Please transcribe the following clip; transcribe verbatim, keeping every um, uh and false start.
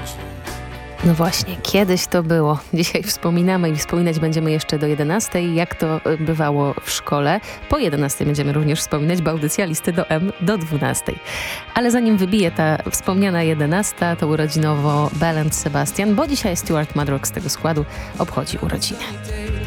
No właśnie, kiedyś to było. Dzisiaj wspominamy i wspominać będziemy jeszcze do jedenastej, jak to bywało w szkole. Po jedenastej będziemy również wspominać, bo audycja Listy do M do dwunastej. Ale zanim wybije ta wspomniana jedenasta, to urodzinowo Belle and Sebastian, bo dzisiaj Stuart Madrox z tego składu obchodzi urodziny.